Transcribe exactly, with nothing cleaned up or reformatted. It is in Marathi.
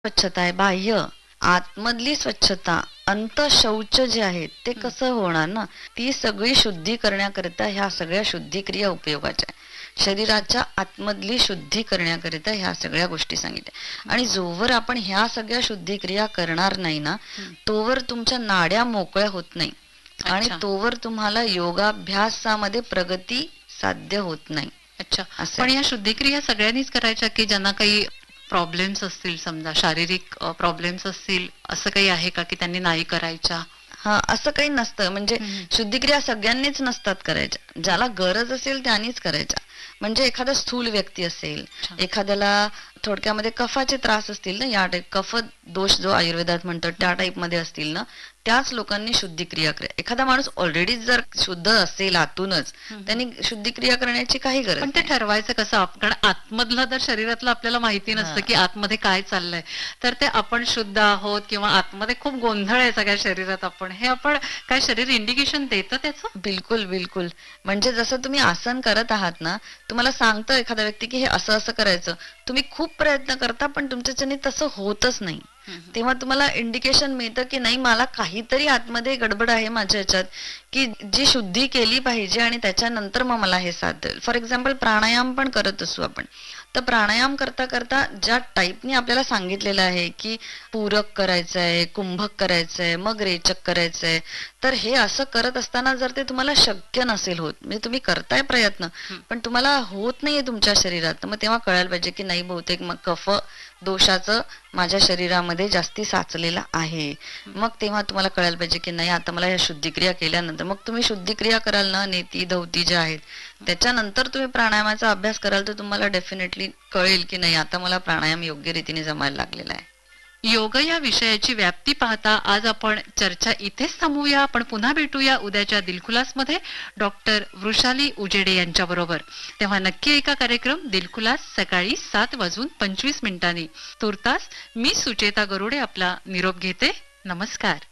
स्वच्छता आहे बाह्य, आतमधली स्वच्छता, अंतःशौच जे आहे ते कसं होणार ना? ती सगळी शुद्धी करण्याकरिता ह्या सगळ्या शुद्धिक्रिया उपयोगाच्या आहे. शरीराच्या आतमधली शुद्धी करण्याकरिता ह्या सगळ्या गोष्टी सांगितल्या. आणि जोवर आपण ह्या सगळ्या शुद्धिक्रिया करणार नाही ना, तोवर तुमच्या नाड्या मोकळ्या होत नाही आणि अच्छा. तोवर तुम्हाला योगाभ्यासामध्ये प्रगती साध्य होत नाही. अच्छा. असं पण आहे. या शुद्धिक्रिया सगळ्यांनीच करायच्या की ज्यांना काही प्रॉब्लेम्स असतील, समजा शारीरिक प्रॉब्लेम्स असतील, असं काही आहे का की त्यांनी नाही करायच्या? हा, असं काही नसतं. म्हणजे हम्म. शुद्धिक्रिया सगळ्यांनीच नसतात करायच्या. ज्याला गरज असेल त्यांनीच करायच्या. म्हणजे एखादा स्थूल व्यक्ती असेल, अच्छा. एखाद्याला थोडक्यामध्ये कफाचे त्रास असतील ना, या टाईप कफ दोष जो आयुर्वेदात म्हणतात त्या टाईप मध्ये असतील ना, त्याच लोकांनी शुद्धिक्रिया करा. एखादा माणूस ऑलरेडी जर शुद्ध असेल आतूनच, त्यांनी शुद्धिक्रिया करण्याची काही गरज पण ते नाही. ठरवायचं कसं? आप- कारण आतमधलं तर शरीरातलं आपल्याला माहिती हा. नसतं की आतमध्ये काय चाललंय. तर ते आपण शुद्ध आहोत किंवा आतमध्ये खूप गोंधळ आहे सगळ्या शरीरात, आपण हे आपण काय शरीर इंडिकेशन देतं त्याचं? बिलकुल बिलकुल. म्हणजे जसं तुम्ही आसन करत आहात ना, तुम्हाला सांगतो एखादा व्यक्ती की हे असं असं करायचं, तुम्ही खूप प्रयत्न करता पण तुमच्याच्याने तसं होतच नाही. तेव्हा तुम्हाला इंडिकेशन मिळतं की नाही, मला काहीतरी आतमध्ये गडबड आहे माझ्या ह्याच्यात, की जी शुद्धी केली पाहिजे आणि त्याच्यानंतर मग मला हे साध्य होईल. फॉर एक्झाम्पल प्राणायाम पण करत असू आपण, तर प्राणायाम करता करता ज्या टाईपनी आपल्याला सांगितलेलं आहे की पूरक करायचं आहे, कुंभक करायचं आहे, मग रेचक करायचं आहे, तर हे असं करत असताना जर ते तुम्हाला शक्य नसेल होत, म्हणजे तुम्ही करताय प्रयत्न पण तुम्हाला होत नाहीये तुमच्या शरीरात, तर मग तेव्हा कळायला पाहिजे की नाही, बहुतेक मग कफ दोषाचं माझ्या शरीरामध्ये जास्ती साचलेला आहे. मग तेव्हा तुम्हाला कळायला पाहिजे की नाही, आता मला ह्या शुद्धिक्रिया केल्यानंतर मग तुम्ही शुद्धिक्रिया कराल ना, नेती धवती ज्या आहेत त्याच्यानंतर तुम्ही प्राणायामाचा अभ्यास कराल, तर तुम्हाला डेफिनेटली कळेल की नाही, आता मला प्राणायाम योग्य रीतीने जमायला लागलेला आहे. योग या विषयाची व्याप्ती पाहता आज आपण चर्चा इथेच थांबूया. पण पुन्हा भेटूया उद्याच्या दिलखुलास मध्ये डॉक्टर वृषाली उजेडे यांच्या बरोबर. तेव्हा नक्की ऐका कार्यक्रम दिलखुलास सकाळी सात वाजून पंचवीस मिनिटांनी. तुर्तास मी सुचेता गरुडे आपला निरोप घेते. नमस्कार.